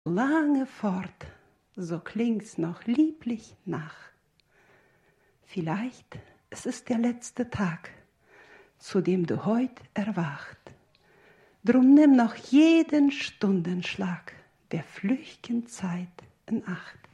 Lange fort, so klingt's noch lieblich nach. Vielleicht es ist der letzte Tag, zu dem du heut erwacht. Drum nimm noch jeden Stundenschlag der flücht'gen Zeit in Acht.